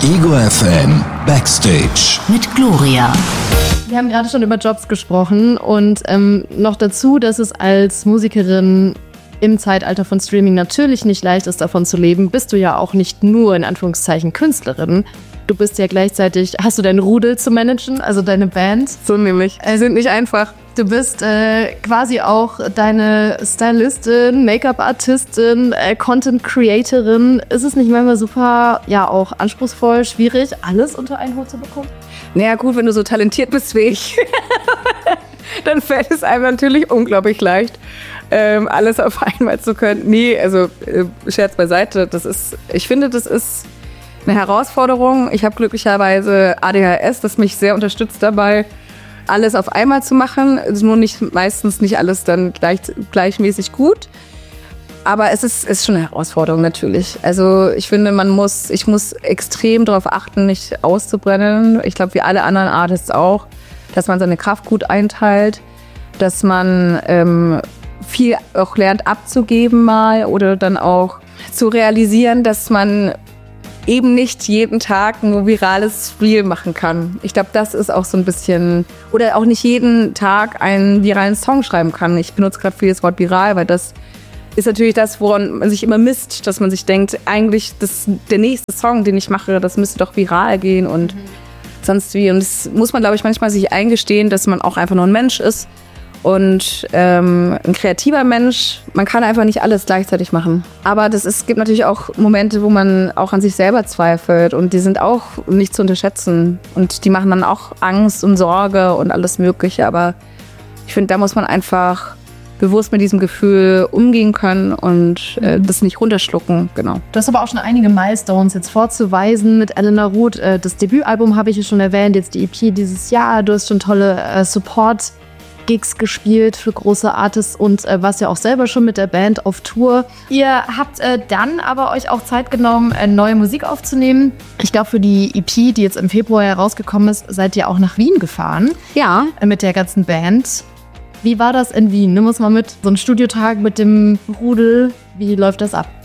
Ego FM Backstage mit Gloria. Wir haben gerade schon über Jobs gesprochen und noch dazu, dass es als Musikerin im Zeitalter von Streaming natürlich nicht leicht ist, davon zu leben, bist du ja auch nicht nur in Anführungszeichen Künstlerin. Du bist ja gleichzeitig, hast du deinen Rudel zu managen, also deine Band? So nämlich, sind nicht einfach. Du bist quasi auch deine Stylistin, Make-up-Artistin, Content-Creatorin. Ist es nicht manchmal super, ja auch anspruchsvoll, schwierig, alles unter einen Hut zu bekommen? Naja gut, wenn du so talentiert bist wie ich, dann fällt es einem natürlich unglaublich leicht, alles auf einmal zu können. Nee, also Scherz beiseite, ich finde, das ist eine Herausforderung. Ich habe glücklicherweise ADHS, das mich sehr unterstützt dabei, alles auf einmal zu machen. Nur meistens nicht alles dann gleichmäßig gut. Aber es ist schon eine Herausforderung natürlich. Also ich finde, ich muss extrem darauf achten, nicht auszubrennen. Ich glaube, wie alle anderen Artists auch, dass man seine Kraft gut einteilt, dass man viel auch lernt abzugeben mal oder dann auch zu realisieren, dass man eben nicht jeden Tag ein virales Reel machen kann. Ich glaube, das ist auch so ein bisschen, oder auch nicht jeden Tag einen viralen Song schreiben kann. Ich benutze gerade viel das Wort viral, weil das ist natürlich das, woran man sich immer misst, dass man sich denkt, eigentlich der nächste Song, den ich mache, das müsste doch viral gehen und sonst wie. Und das muss man, glaube ich, manchmal sich eingestehen, dass man auch einfach nur ein Mensch ist und ein kreativer Mensch. Man kann einfach nicht alles gleichzeitig machen. Aber es gibt natürlich auch Momente, wo man auch an sich selber zweifelt und die sind auch nicht zu unterschätzen. Und die machen dann auch Angst und Sorge und alles Mögliche. Aber ich finde, da muss man einfach bewusst mit diesem Gefühl umgehen können und das nicht runterschlucken. Genau. Du hast aber auch schon einige Milestones jetzt vorzuweisen mit Elena Roth. Das Debütalbum habe ich ja schon erwähnt, jetzt die EP dieses Jahr. Du hast schon tolle Support-Gigs gespielt für große Artists und warst ja auch selber schon mit der Band auf Tour. Ihr habt dann aber euch auch Zeit genommen, neue Musik aufzunehmen. Ich glaube, für die EP, die jetzt im Februar herausgekommen ist, seid ihr auch nach Wien gefahren. Ja. Mit der ganzen Band. Wie war das in Wien? Nimm uns mal mit. So ein Studiotag mit dem Rudel. Wie läuft das ab?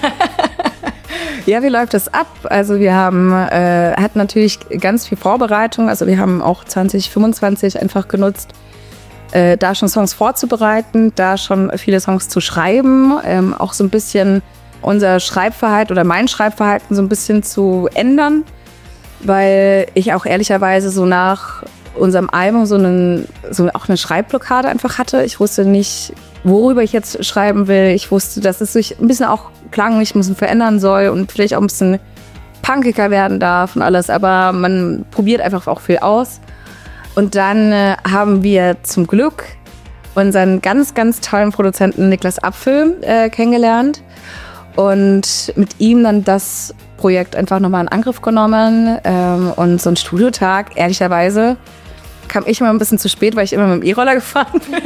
Ja, wie läuft das ab? Also wir hatten natürlich ganz viel Vorbereitung. Also wir haben auch 2025 einfach genutzt, da schon Songs vorzubereiten, da schon viele Songs zu schreiben, auch so ein bisschen unser Schreibverhalten oder mein Schreibverhalten so ein bisschen zu ändern, weil ich auch ehrlicherweise so nach unserem Album auch eine Schreibblockade einfach hatte. Ich wusste nicht, worüber ich jetzt schreiben will. Ich wusste, dass es sich ein bisschen auch klanglich ein bisschen verändern soll und vielleicht auch ein bisschen punkiger werden darf und alles. Aber man probiert einfach auch viel aus. Und dann haben wir zum Glück unseren ganz, ganz tollen Produzenten Niklas Apfel kennengelernt und mit ihm dann das Projekt einfach nochmal in Angriff genommen. Und so ein Studiotag, ehrlicherweise, kam ich immer ein bisschen zu spät, weil ich immer mit dem E-Roller gefahren bin.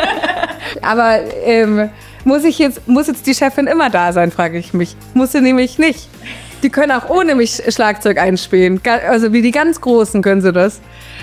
Aber muss jetzt die Chefin immer da sein, frage ich mich. Muss sie nämlich nicht. Die können auch ohne mich Schlagzeug einspielen. Also wie die ganz Großen können sie das.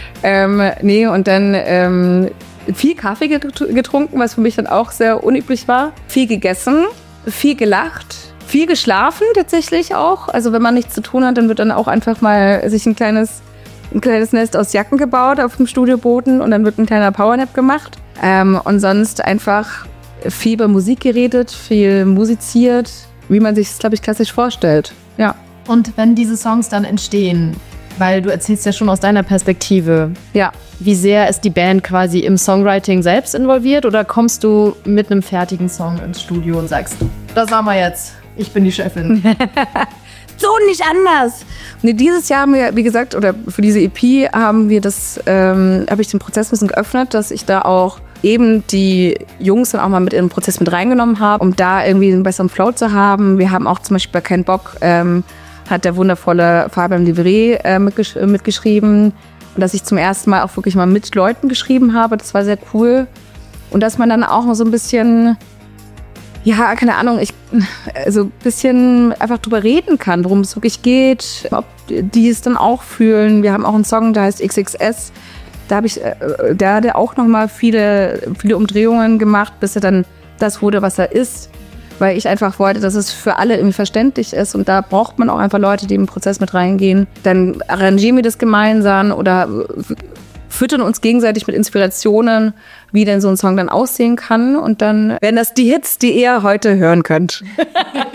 Und dann viel Kaffee getrunken, was für mich dann auch sehr unüblich war. Viel gegessen, viel gelacht, viel geschlafen tatsächlich auch. Also wenn man nichts zu tun hat, dann wird dann auch einfach mal sich ein kleines Nest aus Jacken gebaut auf dem Studioboden und dann wird ein kleiner Powernap gemacht. Und sonst einfach viel über Musik geredet, viel musiziert, wie man sich es, glaube ich, klassisch vorstellt. Ja. Und wenn diese Songs dann entstehen, weil du erzählst ja schon aus deiner Perspektive, ja, wie sehr ist die Band quasi im Songwriting selbst involviert oder kommst du mit einem fertigen Song ins Studio und sagst, das haben wir jetzt, ich bin die Chefin. So nicht anders. Nee, dieses Jahr haben wir, wie gesagt, oder für diese EP habe ich den Prozess ein bisschen geöffnet, dass ich da auch eben die Jungs dann auch mal mit in den Prozess mit reingenommen habe, um da irgendwie einen besseren Flow zu haben. Wir haben auch zum Beispiel bei Kein Bock hat der wundervolle Fabian Livret mitgeschrieben. Und dass ich zum ersten Mal auch wirklich mal mit Leuten geschrieben habe, das war sehr cool. Und dass man dann auch mal so ein bisschen, ja, keine Ahnung, also ein bisschen einfach drüber reden kann, worum es wirklich geht, ob die es dann auch fühlen. Wir haben auch einen Song, der heißt XXS. Da hat er auch nochmal viele Umdrehungen gemacht, bis er dann das wurde, was er ist. weil ich einfach wollte, dass es für alle irgendwie verständlich ist und da braucht man auch einfach Leute, die im Prozess mit reingehen. Dann arrangieren wir das gemeinsam oder füttern uns gegenseitig mit Inspirationen, wie denn so ein Song dann aussehen kann und dann werden das die Hits, die ihr heute hören könnt.